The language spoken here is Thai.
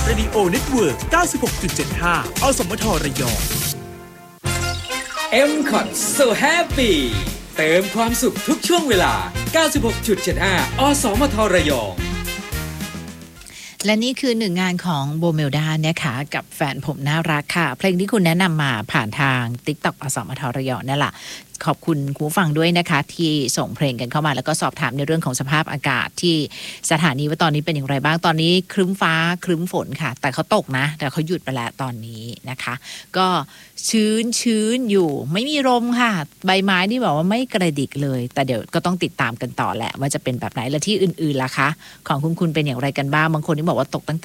Radio Network 96.75 อสมทระยอง M-Cot So Happy เติมความสุขทุกช่วงเวลา 96.75 อสมทระยองและนี่คือหนึ่งงานของโบเมลดานะคะกับแฟนผมน่ารักค่ะเพลงที่คุณแนะนำมาผ่านทาง TikTok อสมทระยองนั่นแหละขอบคุณคุณฟังด้วยนะคะที่ส่งเพลงกันเข้ามาแล้วก็สอบถามในเรื่องของสภาพอากาศที่สถานีว่าตอนนี้เป็นอย่างไรบ้างตอนนี้ครึ้มฟ้าครึ้มฝนค่ะแต่เขาตกนะแต่เขาหยุดไปแล้วตอนนี้นะคะก็ชื้นอยู่ไม่มีลมค่ะใบไม้นี่บอกว่าไม่กระดิกเลยแต่เดี๋ยวก็ต้องติดตามกันต่อแหละว่าจะเป็นแบบไหนและที่อื่นๆล่ะคะของคุณเป็นอย่างไรกันบ้างบางคนนี่บอกว่าตกตั้งแต่